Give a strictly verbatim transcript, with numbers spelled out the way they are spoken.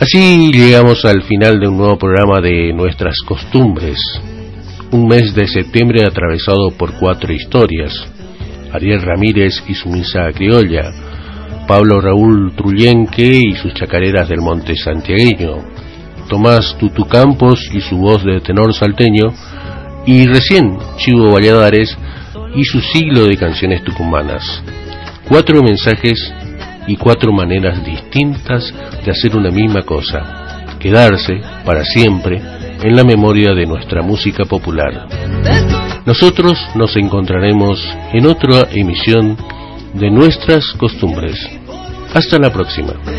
Así llegamos al final de un nuevo programa de Nuestras Costumbres. Un mes de septiembre atravesado por cuatro historias: Ariel Ramírez y su misa criolla, Pablo Raúl Trullenque y sus chacareras del monte santiagueño, Tomás Tutu Campos y su voz de tenor salteño, y recién Chivo Valladares y su siglo de canciones tucumanas. Cuatro mensajes y cuatro maneras distintas de hacer una misma cosa: quedarse para siempre en la memoria de nuestra música popular. Nosotros nos encontraremos en otra emisión de Nuestras Costumbres. Hasta la próxima.